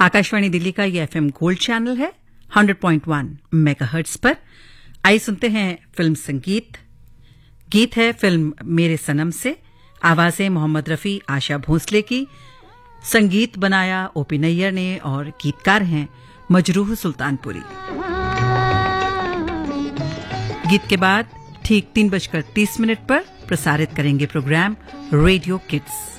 आकाशवाणी दिल्ली का ये FM gold channel है 100.1 मेगाहर्ट्ज पर। आइए सुनते हैं फिल्म संगीत। गीत है फिल्म मेरे सनम से। आवाजें मोहम्मद रफी, आशा भोसले की। संगीत बनाया ओपी नैयर ने और गीतकार हैं मजरूह सुल्तानपुरी। गीत के बाद ठीक 3:30 पर प्रसारित करेंगे प्रोग्राम रेडियो किड्स।